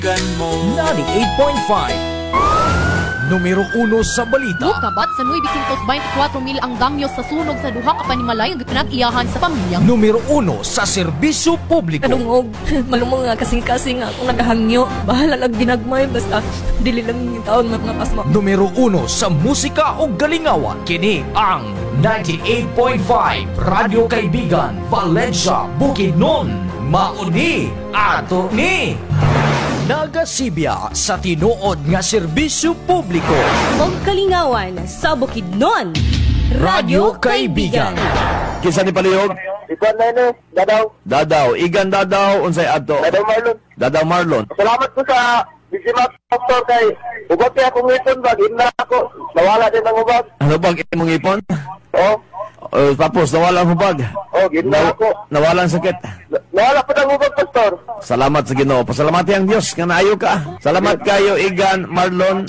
98.5 Numero 1 sa balita. Mukabat sa 924 mil ang damyo sa sunog sa duha ka panimalay nga pinag-iyahan sa pamilya. Numero 1 sa serbisyo publiko. Kanungog, malumong nga kasing-kasing nga akong nagahangyo. Bahala lang ginagmay, basta dili lang yung taon mga pasma. Numero 1 sa musika o galingawan. Kini ang 98.5 Radio Kaibigan, Valencia, Bukidnon. Mauni ato ni nagasibya sa tinuod nga serbisyo publiko. Og kalingawan sa Bukidnon. Radio Kaibigan. Kinsa ni palihog? Ikuan na yun Dadaw. Dadaw, igan Dadaw, unsay adto? Dadaw Marlon. Dadaw Marlon. Salamat po sa Bisimat Doctor kay ubag kaya akong ngipon ba? Gina ako. Nawala din ang ubag. Ano bang imong ipon? Oo. Tapos nawala ang hubag. Gina ako. Nawala ang sakit. Nawala po ng ubag, Pastor. Salamat sa Ginoo. Pasalamati ang Dios nga naayo ka. Salamat kayo igan Marlon.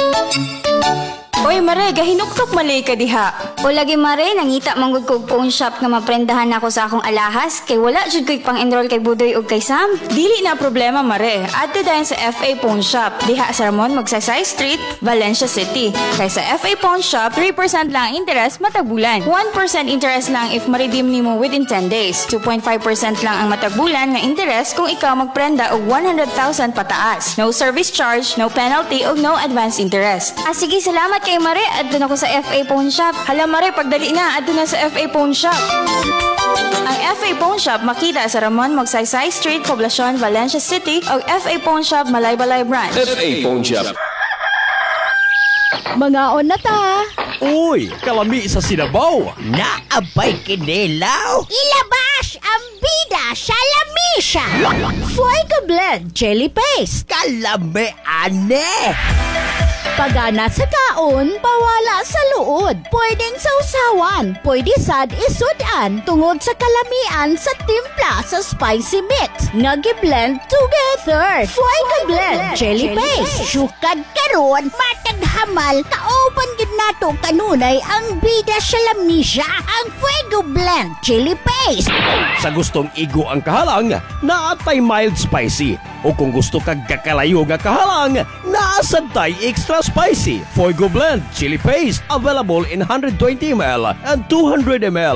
Oy Mare, gahinuktok malay ka diha. O lagi Mare, nangita manggod kog phone shop nga maprendahan ako sa akong alahas kay wala jud ko'y pang-enroll kay Budoy ug kay Sam. Dili na problema Mare. Adto dayon sa FA Phone Shop. Diha sa Ramon Magsaysay Street, Valencia City. Kay sa FA Phone Shop, 3% lang ang interest matag bulan. 1% interest lang if ma-redeem nimo within 10 days. 2.5% lang ang matag bulan nga interest kung ikaw magprenda og 100,000 pataas. No service charge, no penalty ug no advance interest. Sige, salamat kay Mare. Adto na ko sa FA Phone Shop. Hala Mare, pagdali na, adto na sa FA Phone Shop. Ang FA Phone Shop makita sa Ramon Magsaysay Street, Poblacion, Valencia City o FA Phone Shop, Malaybalay Branch. FA Phone Shop. Mga on na ta. Uy, kalami sa Sinabaw. Naabay kinilaw. Ilabas ang bida sa lamisa. Fuego Blend Chili Paste. Kalami ane. Pagana sa kaon, pawala sa luod. Pwedeng sausawan, pwede sad isudan tungod sa kalamian sa timpla sa spicy mix. Nagi-blend together. Fuego Blend Chili Paste. Sukad karon, matag hamal, kaoban gid nato kanunay ang bida sa lamisa, ang Fuego Blend Chili Paste. Sa gustong igo ang kahalang, naatay mild spicy. O kung gusto kag kakalayo nga kahalang, naasantay extra spicy. Fuego Blend Chili Paste available in 120 ml and 200 ml.